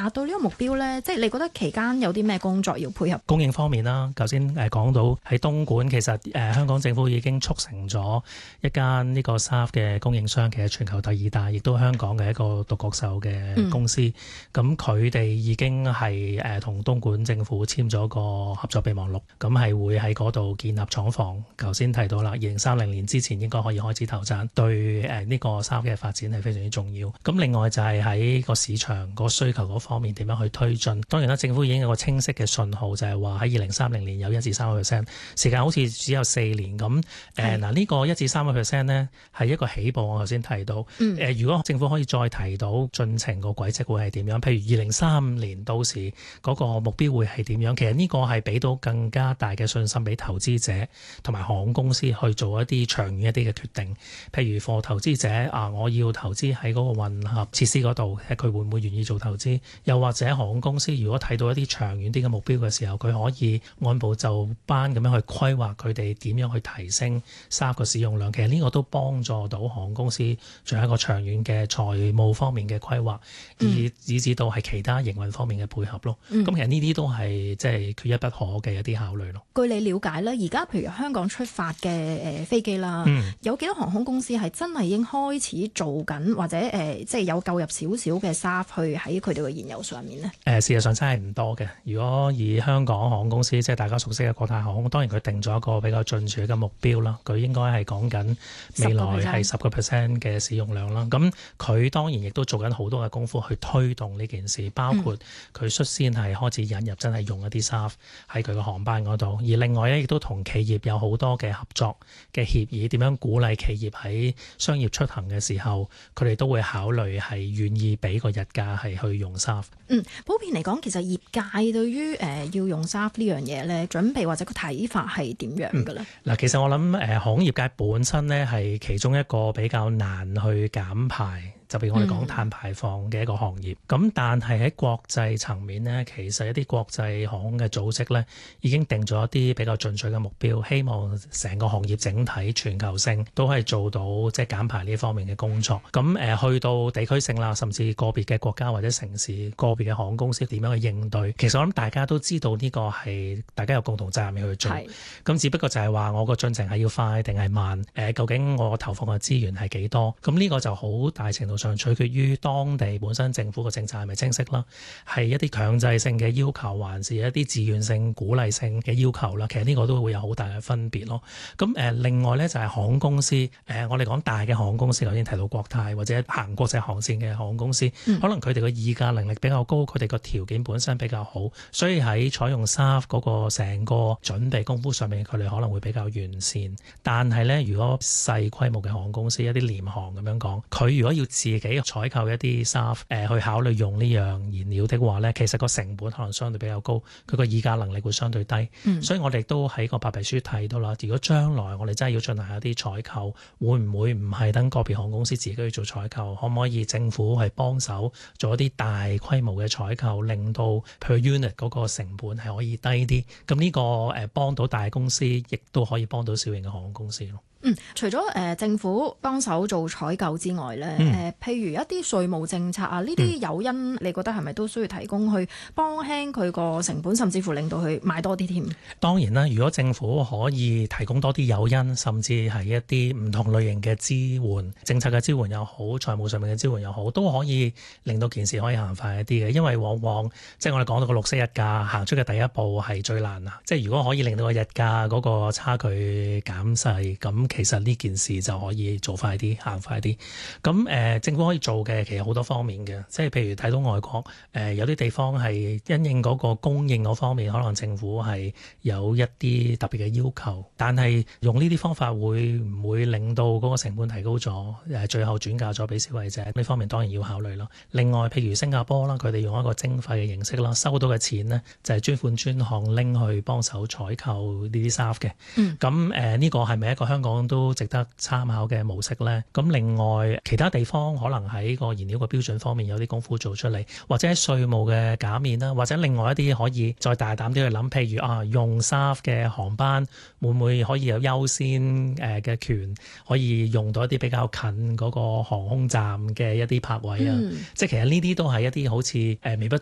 達到呢個目標呢？即係你覺得期間有啲咩工作要配合？ 供應方面啦，頭先講到喺東莞，其實香港政府已經促成咗一間呢個 SAF 嘅供應商，其實全球第二大，亦都香港嘅一個獨角獸嘅公司。咁佢哋已經係同東莞政府簽咗個合作備忘錄，咁係會喺嗰度建立廠房。頭先提到啦，2030年之前應該可以開始投產，對呢個 SAF 嘅發展係非常之重要。咁另外就係喺個市場個需求嗰方面點樣去推進。當然啦，政府已經有個清晰嘅信號，就係話喺2030年有1至3%，時間好似只有4年咁。呢個1至3%呢係一個起步。我頭先提到，如果政府可以再提到進程個軌跡會係點樣，譬如2035年到時嗰個目標會係點樣，其實呢個係俾到更加大嘅信心俾投資者同埋航空公司去做一啲長遠一啲嘅決定。譬如貨投資者我要投資喺嗰個混合設施嗰度，佢會唔會願意做投資？又或者航空公司如果睇到一啲長遠啲嘅目標嘅時候，佢可以按部就班咁樣去規劃佢哋點樣去提升SAF個使用量。其實呢個都幫助到航空公司做一個長遠嘅財務方面嘅規劃，以至到係其他營運方面嘅配合咯。咁其實呢啲都係即係缺一不可嘅一啲考慮咯。 據你了解咧，而家譬如香港出發嘅飛機啦，有幾多航空公司係真係已經開始做緊，或者即係有購入少少嘅 SAF 去喺佢哋嘅燃油上面呢？ 事實上真係唔多嘅。如果以香港航空公司即係大家熟悉嘅國泰航空，當然佢定咗一個比較進取嘅目標啦。佢應該係講緊未來係10% 嘅使用量啦。咁佢當然亦都做緊好多嘅功夫去推動呢件事，包括佢率先係開始引入真係用一啲 SAF 喺佢個航班嗰度。而另外咧，亦都同企業有好多嘅合作嘅協議，點樣鼓勵企業喺商業出行嘅時候，佢哋都會考慮係願意俾個日價係去用 SAF。 普遍嚟講，其實業界對於要用 SAF 呢樣嘢咧，準備或者個睇法係點樣㗎咧？ 其實我諗航空業界本身咧係其中一個比較難去減排，特別我哋講碳排放嘅一個行業。咁但係喺國際層面呢，其實一啲國際航空嘅組織呢已經定咗一啲比較進取嘅目標，希望成個行業整體全球性都係做到即係減排呢方面嘅工作。咁去到地區性啦，甚至個別嘅國家或者城市個別嘅航空公司點樣去應對，其實我諗大家都知道呢個係大家有共同責任去做。咁只不過就係話我個進程係要快定係慢，究竟我投放嘅資源係幾多？咁呢個就好大程度上取決於當地本身政府個政策係咪清晰啦，係一啲強制性嘅要求，還是一啲自願性鼓勵性嘅要求啦。其實呢個都會有好大嘅分別咯。咁另外呢，就係航空公司，我哋講大嘅航空公司，頭先提到國泰或者行國際航線嘅航空公司，可能佢哋個議價能力比較高，佢哋個條件本身比較好，所以喺採用 SAF 嗰個成個準備功夫上面，佢哋可能會比較完善。但係呢，如果細規模嘅航空公司，一啲廉航咁樣講，佢如果要自己採購一啲 SAF 去考慮用呢樣燃料的話呢，其實個成本可能相對比較高，佢個議價能力會相對低。所以我哋都喺個白皮書睇到啦，如果將來我哋真係要進行一啲採購，會唔會唔係等個別航空公司自己去做採購，可唔可以政府係幫手做一啲大規模嘅採購，令到 per unit 嗰個成本係可以低啲？咁呢個幫到大公司，亦都可以幫到小型嘅航空公司咯。 除咗政府幫手做採購之外咧，譬如一啲稅務政策啊，呢啲誘因，你覺得係咪都需要提供去幫輕佢個成本，甚至乎令到佢買多啲添？ 當然啦，如果政府可以提供多啲誘因，甚至係一啲唔同類型嘅支援，政策嘅支援又好，財務上面嘅支援又好，都可以令到件事可以行快一啲嘅。因為往往即係我哋講到個綠色日價行出嘅第一步係最難啊！即係如果可以令到個日價嗰個差距減細，咁其實呢件事就可以做快啲，行快啲。咁政府可以做嘅其實好多方面嘅，即係譬如睇到外國有啲地方係因應嗰個供應嗰方面，可能政府係有一啲特別嘅要求，但係用呢啲方法會唔會令到嗰個成本提高咗？最後轉嫁咗俾消費者呢方面當然要考慮啦。另外譬如新加坡啦，佢哋用一個徵費嘅形式啦，收到嘅錢呢就係專款專項拎去幫手採購呢啲 SAF 嘅。咁呢個係咪一個香港都值得參考嘅模式呢？咁另外其他地方可能喺個燃料嘅標準方面有啲功夫做出嚟，或者喺稅務嘅減免啦，或者另外一啲可以再大膽啲去諗，譬如用 SAF 嘅航班會唔會可以有優先嘅權，可以用到一啲比較近嗰個航空站嘅一啲泊位啊？即係其實呢啲都係一啲好似微不